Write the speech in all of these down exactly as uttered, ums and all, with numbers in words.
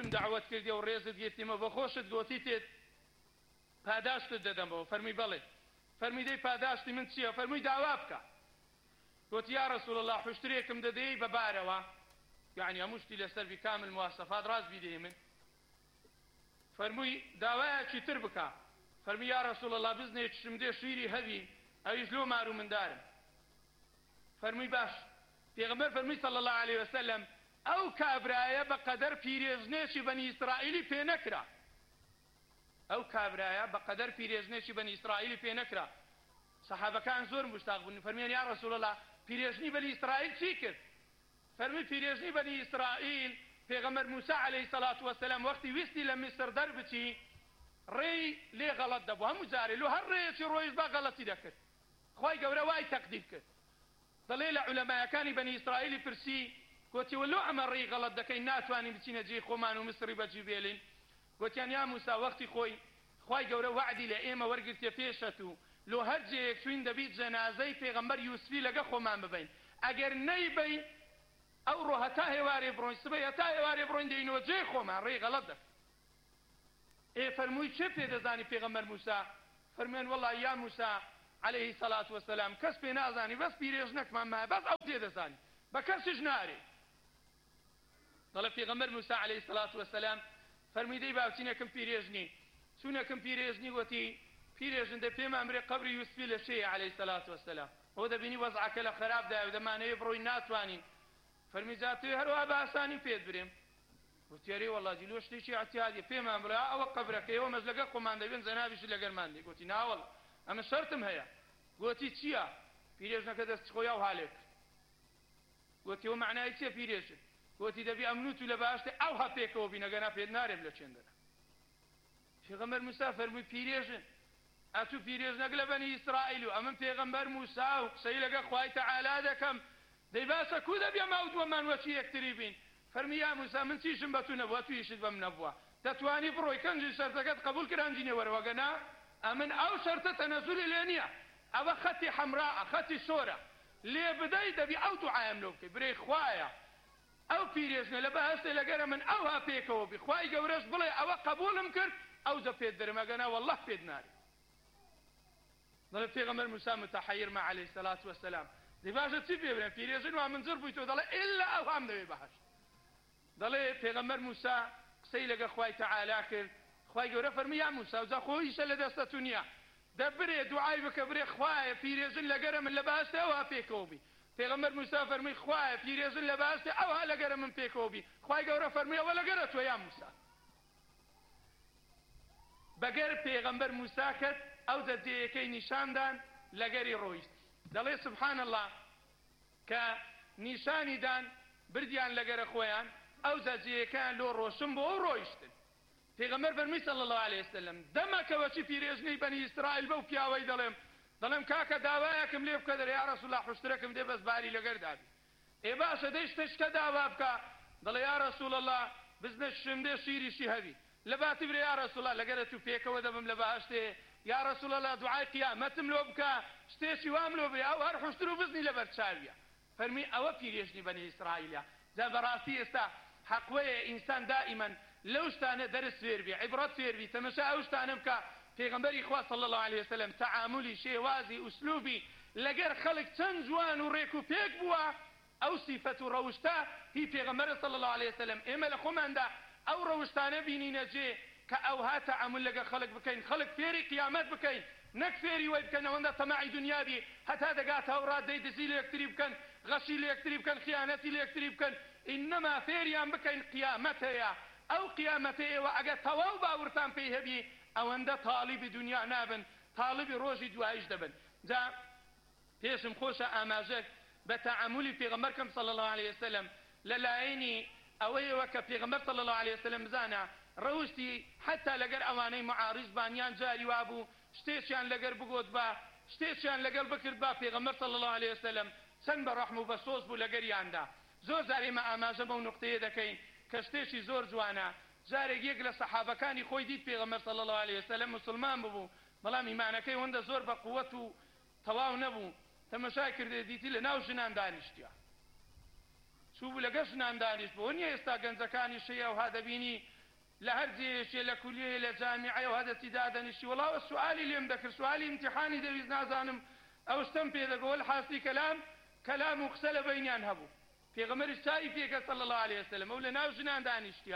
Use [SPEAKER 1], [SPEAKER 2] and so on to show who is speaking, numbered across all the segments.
[SPEAKER 1] دەستم دعوت کردی و ڕێزت گرتیمە بە خۆشت گوتی تێت پاداشتت دەدەمەوە فەرمی بەڵێ فەرمی دەی پاداشتی من چییە فەرمووی داوا بکە گوتی یا رسول الله حشترێکم دەدەی بەبارەوە یعنی هەموو شتی لەسەر کامل مواسەفات ڕاست بیدەی من فەرمووی داوایەکی تر بکە فەرمی یا رسول الله بزنێکشم دێ شیری هەبی ئەویش لۆ مار و مندارم فەرمووی باش پێغەمبەر فەرمووی صلی الله عليه وسلم ئەو کابرایە بەقەدەر پیرێژنێکی بەنی ئیسرائیلی پێ نەکرا ئەو کابرایە بەقەدەر پیرێژنێکی بەنی ئیسرائیلی پێ نەکرا سەحابەکان زۆر مشتاق بوون فەرمیان یا رسول الله پیرێژنی بەنی ئیسرائیل چی کرد فەرمی پیرێژنی بەنی ئیسرائیل پێغەمبەر موسی عەلەیهی سەڵات وەسەلام وەختی ویستی لە میسر دەربچی ڕێی لێ غەڵەت دەبوو هەموو جارێ لۆ هەر ڕێیەکی ڕۆیش با غەڵەتی دەکرد خۆی گەورە وای تەقدیر کرد دەڵێ لە عولەمایەکانی بەنی ئیسرائیلی پرسی گوتی وەلۆ ئەمە ڕێی غەڵەت دەکەین ناتوانین بچینە جێی خۆمان و مسری بەجی بێلین گوتیان یا موسا وەختی خۆی خۆی گەورە وعدی لە ئێمە وەرگرتێ پێشەت و لۆ هەر جێیەک چوین دەبیت جەنازەی پێغەمبەر یوسفی لەگە خۆمان ببین ئەگەر نەیبین ئەو ڕۆ هەتا هێوارێ بڕۆین سبەی هەتا هێوارێ بڕۆین دەینەوە جێ خۆمان ڕێی غەڵەت دەکەین ئێ فەرمووی چێ پێ دەزانی پێغەمبەر موسا فەرموێن وەڵڵی یا موسا عەلەیهی سەڵات وەسەلام کەس پێ نازانی بەس پیرێژنەکمان مایە بەس ئەو پێ دەزانی بە کەسیش نارێ دەڵێ پێغەمبەر موسا عەلەیهی سەڵات وەسەلام فەرمووی دەی باوچینەکەم پیرێژنی چوونەکەم پیرێژنی وەتی پیرێژن دە پێمان برێ قەبری یوسفی لە شەیە عەلەیهی سەڵات وەسەلام ئەو دەبینی وەزعەکە لە خەرابدایە و دەمانەوێ بڕۆین ناتوانین فەرمی جا توێ هەروە بە ئاسانی پێت برێم وتیاری وەڵڵا جیلۆ شتێکی ئەتیادیە پێمان بڵێ ئەوە قەبرەکەیەوە مەزلەکە خۆمان دەبێن زەنابیشی لەگەرمان دێ گوتی ناوەڵ ئەمە شەرتم هەیە گوتی چییە پیرێژنەکە دەست خۆیا و هالێک گوتی ئەو معنای چییە پیرێژن گوتی دەبی ئەمنوت و لە باشتێ ئەو هەپێکەوە بینەگەنا پێت نارێم لە چێندەرە پێغەمبەر موسا فەرمووی پیرێژن ئەتوو پیرێژنەک لە بەنی ئیسرائیل و ئەمن پێغەمبەر موسا و قسەی لەگە خوای تەعالا دەکەم دەی باسە کو دەبێ ماو دووەمان وەچی یەکتری بین فەرمی یا موسا من چیشم بە تو نەبووە تویشت بەم نەبووە دەتوانی بڕۆی کەنجی شەرتەکەت قبول کرانجینێ وەرەوەگەنا ئەمن ئەو شەرتە تەنەزولی لێ نییە ئەوە خەتی حەمراءە خەتی سۆرە لێ بدەی دەبی ئەو دوعایم لۆ بکەی برێ خوایە ئەو پیرێژنە لە بەهەشتێ لەگەرە من ئەوها پێکەوە بی خوای گەورەش بڵێ ئەوە قبولم کرد ئەو دە پێت دەرمەگەنا وەڵڵە پێت ناری دەڵێ پێغەمبەر موسا متەحەیر مع عەلەیهی سەڵات وەسەلام دەی باشە چی پێ برێن پیرێژن وا منزر بوویتەوە دەڵێ ئیلا ئەوهام دەوێ بەهەشت دەڵێ پێغەمبەر موسا قسەی لەگە خوای تەعالا کرد خوای گەورە فەرمی یا موسا وجا خۆ ئیشە لە دەستە نییە دەبرێ دوعای بکە برێ خوایە پیرێژن لەگەرە من لە باشتێ ئەوها پێکەوە بی پێغەمبەر موسا فەرمی خوایە پیرێژن لە باشتێ ئەوها لەگەرە من پێکەوە بی خوای گەورە فەرمی ئەوە لەگەرە تۆ یا موسا بەگەر پێغەمبەر موسا کرد ئەو دەجێیەکەی نیشاندان لەگەری ڕۆیشت دەڵێ سبحان الله کە نیشانیدان بردیان لەگەرە خۆیان ئەو زەجێیەکان لۆ ڕۆشن بۆ ئەو ڕۆیشتن پێغەمبەر فەرمی صلی الله عليه وسلم دەمەکەوە چی پیرێژنەی بەنی ئیسرائیل بەو پیاوەی دەڵێم دەڵێم کاکە داوایەکم لێ بکە دەرێ یا رەسوول الله حوشترەکەم دێ بەس باری لەگەر دابی ئێ باشە دەی شتێشکە داوا بکە دەڵێ یا رەسوول الله بزنە شم دێ شیریشی هەبی لە باتی برێ یا رەسوول الله لەگەرە تو پێکەوە دەبم لە بەهەشتێ یا رەسوول الله دوعای قیامەتم لۆ بکە شتێکی وام لۆ بێ ئەو هەر حوشتر و بزنی لەبەر چاویە فەرمی ئەوە پیرێژنی بەنی ئیسرائیلە جا بەڕاستی ئێستا حەقوەیە ئینسان دائیمەن لەو شتانە دەرس فێر بی عیبرەت فێر بی تەمەشا ئەو شتانە بکە پێغەمبەری خوا صلی الله عليه وسلم تەعاملی شێوازی ئوسلوبی لەگەر خەڵک چەند جوان و ڕێک و پێک بووە ئەو سیفەت و ڕەوشتە هی پێغەمبەرە صلی الله عليه وسلم ئێمە لە خۆماندا ئەو ڕەوشتانە بینینە جێ کە ئەوها تەعامل لەگەر خەڵک بکەین خەڵک فێری قیامەت بکەین نەک فێری وەی بکەن ئەوەندە تەماعی دنیابی هەتا دەگاتە ئەو ڕادەی دزی لە یەکتری بکەن غەشی لە یەکتری بکەن خیانەتی لە یەکتری بکەن ئینەما فێریان بکەین قیامەت هەیە ئەو قیامەتە ئێوە ئەگە تەواو باورتان پێی هەبی ئەوەندە تاڵیبی دنیا نابن تاڵیبی ڕۆژی دوایش دەبن جا پێشم خۆشە ئاماژەک بە تەعاملی پێغەمبەرکەم صلی الله عليه وسلم لەلایەنی ئەوەیەوە کە پێغەمبەر صلی الله عليه وسلم بزانە ڕەوشتی حتا لەگەر ئەوانەی معارض بانیان جاری وابوو شتێکیان لەگەر بگۆت بە شتێکیان لەگەڵ بکرد با پێغەمبەر صلی الله عليه وسلم چەند بە ڕەحم و بەسۆز بوو لەگەریاندا زۆر جار ئێمە ئاماژە بەو نوقتەیە دەکەین کە شتێکی زۆر جوانە جارێک یەک لە سەحابەکانی خۆی دیت پێغەمبەر صلی الله عليه وسلم مسلمان ببوو بەڵام ئیمانەکەی هەندە زۆر بە قووەت و تەواو نەبوو تەمەشای کردێ دیتی لە ناو ژنان دانیشتیا چوو لەگەڵ ژنان دانیش بۆ نییە ئێستا گەنجەکانی شەیە و هادەبینی لە هەر جێشێ لە کولیە لە جامیعە و هەدەتی دادەنیشی وەڵاوە سوالی لێم دەکرد سوالی امتحانی دەویست نازانم ئەو شتم پێ دەگۆڵ حاسی کەلام کەلام و قسە لە بەینیان هەبوو پێغەمبەری چای پێکە صلی الله عليه وسلم ئەو لە ناو ژنان دانیشتیا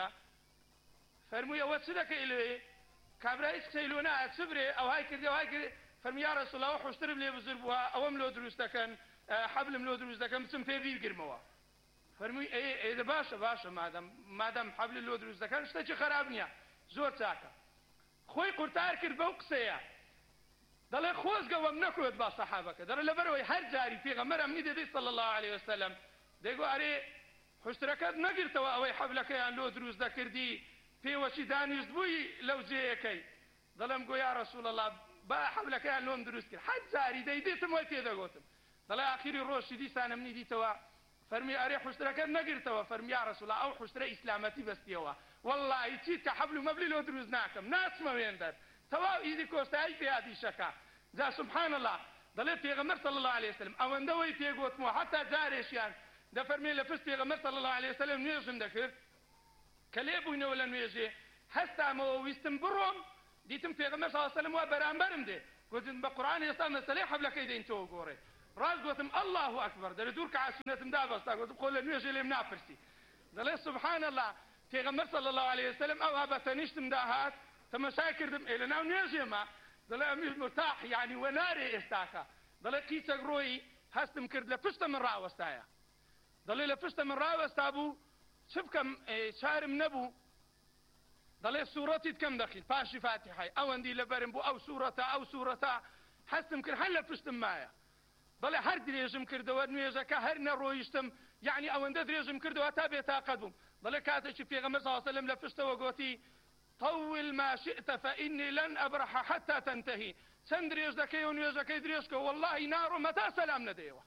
[SPEAKER 1] فەرمووی ئەوە چ دەکەی لێ کابرا هیچ قسەی لۆ نایە چ برێ ئەو های کردی ئەو های کرد فەرمووی یا رەسوڵ ئەوە حوشترم لێ بزر بووە ئەوەم لۆ دروست دەکەن حەبلم لۆ دروست دەکەم بچم پێ بیرگرمەوە فەرمووی ئێ باشە باشە مادەم مادەم حەبل لۆ دروست دەکەن شتێکی خەراب نییە زۆر چاکە خۆی قورتار کرد بەو قسەیە دەڵێ خۆزگەوەم نەکوێت با سەحابەکە دەڵێ لەبەرەوەی هەر جاری پێغەمبەرم نی دەدەی صلی الله عليه وسلم دەیگو ئەرێ حوشترەکەت نەگرتەوە ئەوەی حەبلەکەیان لۆ دروست دەکردی پێوەچی دانیشت بووی لەو جێیەکەی دەڵێم گۆ یا رەسوڵ الله با حەبلەکەیان لۆم دروست کرد هەر جاری دەیدێتم وای پێدەگوتم دەڵێ ئاخری ڕۆژی دیسانم نی دیتەوە فەرمی ئەرێ حوشترەکەت نەگرتەوە فەرمی یا رەسوڵ الله ئەو حوشترە ئیسلامەتی بەستیەوە والله چیت کە حەبل و مەبلی لۆ دروست ناکەم ناچمە وێندەر تەواو ئیدی کۆستایی پێیادی شەکە جا سبحان الله دەڵێ پێغەمبەر صلی الله عليه وسلم ئەوەندەوەی پێگوتمەوە حتا جارێکیان دەفەرمێ لە پشت پێغەمبەر صلی الله عليه وسلم نوێژم دەکرد کە لێ بووینەوە لە نوێژێ هەستامەوە ویستم بڕۆم دیتم پێغەمبەر صلی الله عليه وسلم وا بەرامبەرم دێ گوتم بە قورئان ئێستا مەسەلەی حەبلەکەی دەینتەوە گۆڕێ ڕاست گوتم الله ئەکبەر دەرێ دوور کە عاسونەتم دابەستا گوتم خۆ لە نوێژێ لێم ناپرسی دەڵێ سبحان الله پێغەمبەر صلی الله عليه وسلم ئەوها بە تەنیشتم داهات تەماشای کردم ئێ لەناو نوێژێمە دەڵێ ئەمیش مرتاح یعنی وەنارێ ئێستاکە دەڵێ قیچەک ڕۆی هەستم کرد لە پشتە من ڕاوەستایە دەڵێ لە پشتە من ڕاوەستا بوو چ بکەم چارم نەبوو دەڵێ سوورەتی کەم دەخین پاشی فاتحای ئەوەندی لەبەرم بوو ئەو سوورەتە ئەو سوورەتە هەستم کرد هەر لە پشتم مایە دەڵێ هەر درێژم کردەوە نوێژەکە هەر نەڕۆیشتم یعنی ئەوەندە درێژم کردەوە تا بێتاقەت بووم دەڵێ کاتێکی پێغەمبەر صلی الله عليه وسلم لە پشتەوە گوتی طول ما شئت فإني لن أبرح حتى تنتهي چەند درێژ دەکەی و نوێژەکەی درێژکە واللهی ناڕۆمە تا سەلام نەدەیەوە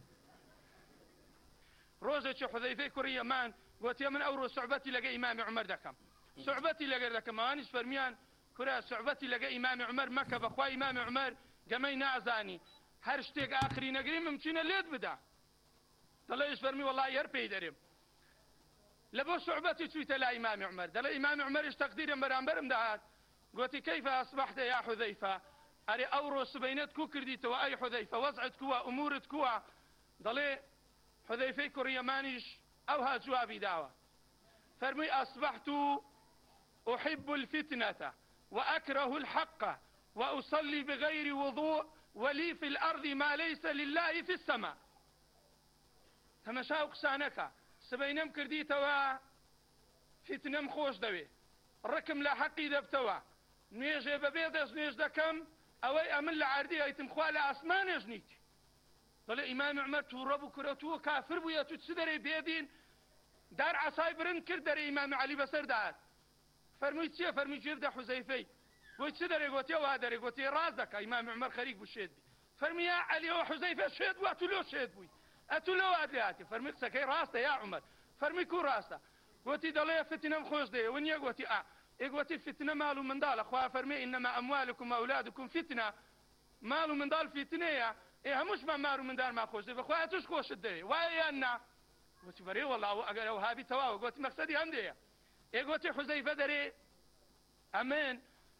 [SPEAKER 1] ڕۆژێکی حوذەیفەی کوڕی یەمان گوتی من ئەوڕۆ سوعبەتی لەگە ئیمامی عومەر دەکەم سوعبەتی لەگەر دەکەم ئەوانیش فەرمیان کورە سوعبەتی لەگە ئیمامی عومەر مەکە بەخوا ئیمامی عومەر گەمەی نازانی هەر شتێک ئاخری نەگری ممچینە لێت بدا دەڵێش فەرمی واللهی هەر پێی دەرێم لە بۆ سوعبەتی چوویتە لای ئیمامی عومەر دەڵێ ئیمامی عومەریش تەقدیرم بەرامبەرم دەهات گوتی كيف أصبحت يا حذيفة أري أورو سبينت كو كرديتوا أي حذيفة وضعت كوا أمورت كوا ضلي حذيفة كريمانيش أوها جوابي دعوة فرمي أصبحت أحب الفتنة وأكره الحق وأصلي بغير وضوء ولي في الأرض ما ليس لله في السماء تمشاو قسانك سبينم كرديتوا فتنم خوش دوي ركم لا حقي دبتوا نوێژێ بەبێ دەست نوێژ دەکەم ئەوەی ئەمن لە عەردی ئەیتم خوا لە ئاسمانێژ نیت دەڵێ ئیمامی عومەر تووڕە بوو کورە تووە کافر بوویە تو چ دەرێ بێدین دار عەسای برند کرد دەرێ ئیمامی عەلی بەسەر داهات فەرمووی چییە فەرمووی گوێ بدە حوزەیفەی بۆی چ دەرێ گوتیە وا دەرێ گوتی ڕاست دەکا ئیمامی عومەر خەریک بوو شێت بی فەرمی یا عەلی ئەوە حوزەیفە شێت بووە تو لۆ شێت بووی ئەتو لەوات لێ هاتی فەرمی قسەکەی ڕاستە یا عومەر فەرمی کو ڕاستە گوتی دەڵێ فتنەم خۆش دەیە ونیە گوتی ئا إخوتي فتنة مال من دال أخوة فرمي إنما أموالكم وأولادكم فتنة مال من دال فتنة إيه مش ما مال من دال ما خوش ده أخوة توش خوش ده ويا أنا قلت بري والله أجر وهابي تواو قلت مقصدي هم ده إخوتي حذيفة دري أمين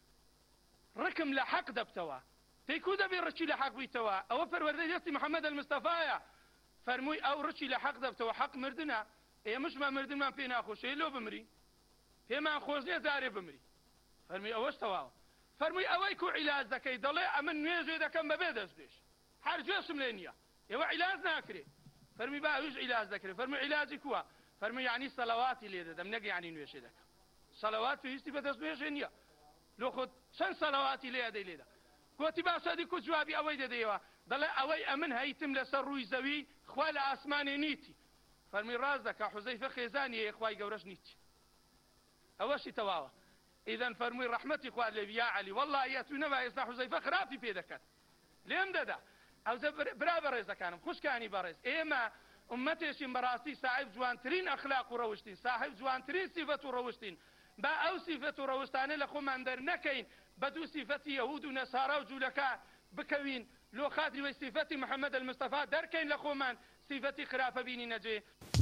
[SPEAKER 1] ركم لحق دبتوا تيكو ده بيرشي لحق بيتوا أو فرورده يستي محمد المصطفى فرمي أو رشي لحق دبتوا حق مردنا إيه مش ما مردنا ما فينا خوش إيه لو بمري پێمان خۆش نییە زارێ بمری فەرمی ئەوەش تەواوە فەرمووی ئەوەی کو عیلاج دەکەی دەڵێ ئەمن نوێژێ دەکەم بەبێ دەستێش هەر گوێشم لێ نییە ئێوە عیلاج ناکرێ فەرمی با ئەویش عیلاج دەکرێت فەرمووی عیلاجی کووە فەرمووی یعنی سەڵەواتی لێ دەدەم نەک یعنی نوێژێ دەکەم سەڵەوات پێویستی بەدەست نوێژێ نییە لۆ خۆت چەند سەڵەواتی لێ دەی لێدا گوتی باشە دی کو جوابی ئەوەی دەدەیەوە دەڵێ ئەوەی ئەمن هەیتم لەسەر ڕووی زەوی خوا لە ئاسمانێ نیتی فەرمی ڕاست دەکا حوزەیفە خێزانیە خوای گەورەش نیتی أوشي تواوا إذا فرمي رحمتي خوال لي يا علي والله ياتونا ما يصلح حذيفة خرافي في ذكر ليم ددا أو برا برز كانم خوش كاني برز إما أمتي شي مراسي صاحب جوان ترين أخلاق وروشتين صاحب جوان ترين صفة وروشتين با أو صفة وروشتان لخو من در نكين بدو صفة يهود ونصارى وجولكا بكوين لو خاطري وصفة محمد المصطفى در كين لخو من صفة خرافة بيني نجي